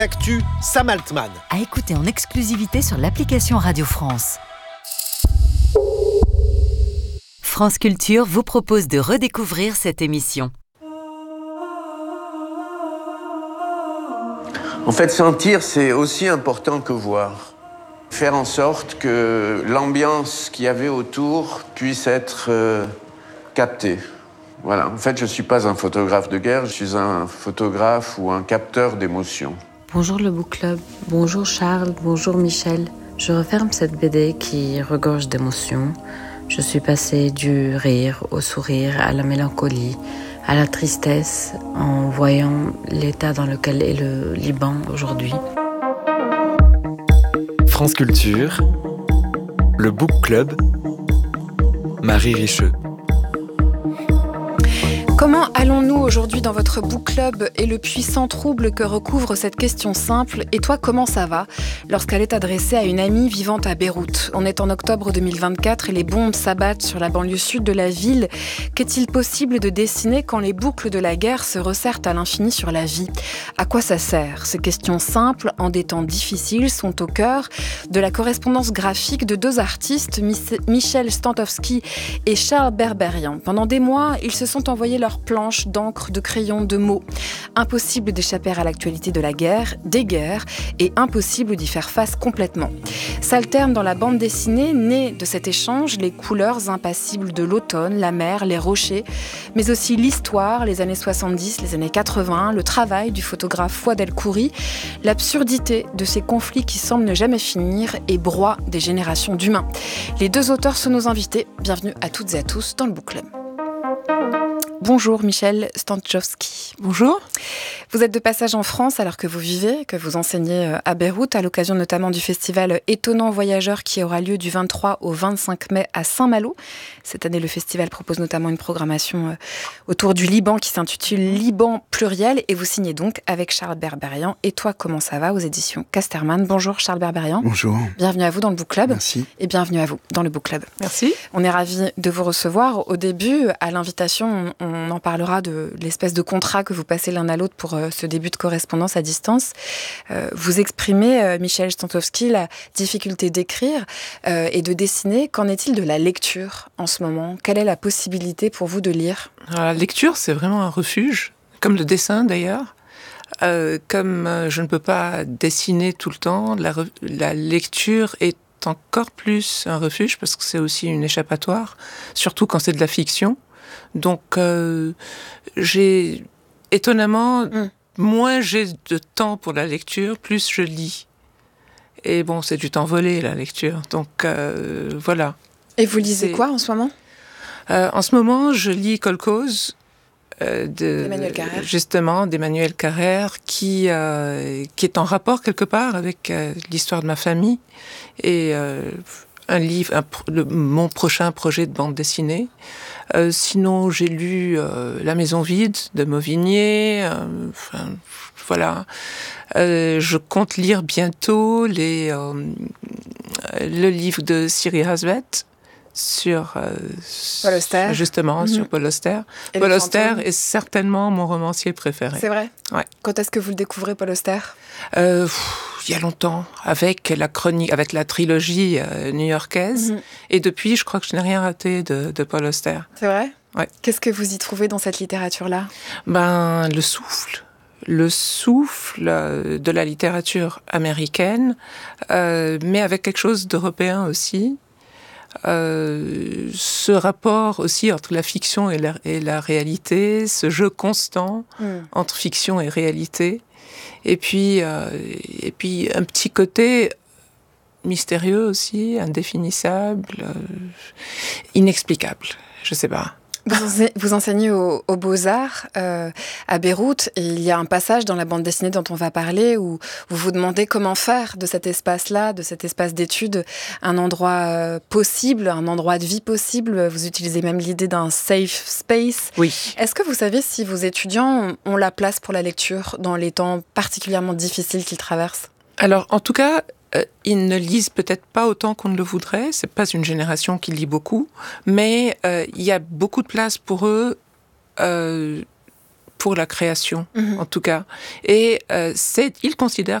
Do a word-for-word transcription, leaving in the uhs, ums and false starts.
Actu, Sam Altman. À écouter en exclusivité sur l'application Radio France. France Culture vous propose de redécouvrir cette émission. En fait, sentir, c'est aussi important que voir. Faire en sorte que l'ambiance qu'il y avait autour puisse être euh, captée. Voilà. En fait, je ne suis pas un photographe de guerre, je suis un photographe ou un capteur d'émotions. Bonjour le Book Club, bonjour Charles, bonjour Michel. Je referme cette B D qui regorge d'émotions. Je suis passée du rire au sourire, à la mélancolie, à la tristesse, en voyant l'état dans lequel est le Liban aujourd'hui. France Culture, le Book Club, Marie Richeux. Comment allons-nous aujourd'hui dans votre book club et le puissant trouble que recouvre cette question simple « Et toi, comment ça va ?» lorsqu'elle est adressée à une amie vivant à Beyrouth. On est en octobre deux mille vingt-quatre et les bombes s'abattent sur la banlieue sud de la ville. Qu'est-il possible de dessiner quand les boucles de la guerre se resserrent à l'infini sur la vie ? À quoi ça sert ? Ces questions simples, en des temps difficiles, sont au cœur de la correspondance graphique de deux artistes, Michel Stantowski et Charles Berberian. Pendant des mois, ils se sont envoyés leur planches d'encre, de crayons, de mots. Impossible d'échapper à l'actualité de la guerre, des guerres, et impossible d'y faire face complètement. S'alternent dans la bande dessinée, née de cet échange, les couleurs impassibles de l'automne, la mer, les rochers, mais aussi l'histoire, les années soixante-dix, les années quatre-vingts, le travail du photographe Fouad El-Khoury, l'absurdité de ces conflits qui semblent ne jamais finir et broient des générations d'humains. Les deux auteurs sont nos invités. Bienvenue à toutes et à tous dans le Book Club. Bonjour Michel Stantowski. Bonjour. Vous êtes de passage en France alors que vous vivez, que vous enseignez à Beyrouth, à l'occasion notamment du festival Étonnant Voyageur qui aura lieu du vingt-trois au vingt-cinq mai à Saint-Malo. Cette année, le festival propose notamment une programmation autour du Liban qui s'intitule Liban pluriel et vous signez donc avec Charles Berberian. Et toi, comment ça va aux éditions Casterman. Bonjour Charles Berberian. Bonjour. Bienvenue à vous dans le Book Club. Merci. Et bienvenue à vous dans le Book Club. Merci. On est ravis de vous recevoir. Au début, à l'invitation, on On en parlera de l'espèce de contrat que vous passez l'un à l'autre pour euh, ce début de correspondance à distance. Euh, vous exprimez, euh, Michel Stantowski, la difficulté d'écrire euh, et de dessiner. Qu'en est-il de la lecture en ce moment ? Quelle est la possibilité pour vous de lire ? Alors, la lecture, c'est vraiment un refuge, comme le dessin d'ailleurs. Euh, comme euh, je ne peux pas dessiner tout le temps, la, re- la lecture est encore plus un refuge parce que c'est aussi une échappatoire, surtout quand c'est de la fiction. Donc, euh, j'ai étonnamment, mm. moins j'ai de temps pour la lecture, plus je lis. Et bon, c'est du temps volé, la lecture. Donc, euh, voilà. Et vous lisez c'est... quoi en ce moment ? euh, En ce moment, je lis Kolkhoz, euh, de, d'Emmanuel Carrère. Justement, d'Emmanuel Carrère, qui, euh, qui est en rapport quelque part avec euh, l'histoire de ma famille. Et euh, un livre, un, le, mon prochain projet de bande dessinée. Euh, sinon, j'ai lu euh, La Maison vide de Mauvigné. Euh, enfin, voilà. Euh, je compte lire bientôt les, euh, le livre de Siri Hazvet sur euh, Paul Auster. Justement, mm-hmm. sur Paul Auster. Et Paul Auster est certainement mon romancier préféré. C'est vrai ? Ouais. Quand est-ce que vous le découvrez, Paul Auster ? euh, pff, Il y a longtemps, avec la chronique, avec la trilogie euh, new-yorkaise. Mm-hmm. Et depuis, je crois que je n'ai rien raté de, de Paul Auster. C'est vrai ? Ouais. Qu'est-ce que vous y trouvez dans cette littérature-là ? Ben, le souffle. Le souffle de la littérature américaine, euh, mais avec quelque chose d'européen aussi. Euh, ce rapport aussi entre la fiction et la, et la réalité, ce jeu constant mm. entre fiction et réalité. Et puis, euh, et puis un petit côté mystérieux aussi, indéfinissable, euh, inexplicable, je sais pas. Vous, vous enseignez aux au Beaux-Arts euh, à Beyrouth et il y a un passage dans la bande dessinée dont on va parler où vous vous demandez comment faire de cet espace-là, de cet espace d'études, un endroit euh, possible, un endroit de vie possible. Vous utilisez même l'idée d'un safe space. Oui. Est-ce que vous savez si vos étudiants ont la place pour la lecture dans les temps particulièrement difficiles qu'ils traversent ? Alors, en tout cas, Euh, ils ne lisent peut-être pas autant qu'on ne le voudrait. C'est pas une génération qui lit beaucoup, mais euh, il y a beaucoup de place pour eux euh, pour la création, Mhm. en tout cas. Et euh, c'est, il considère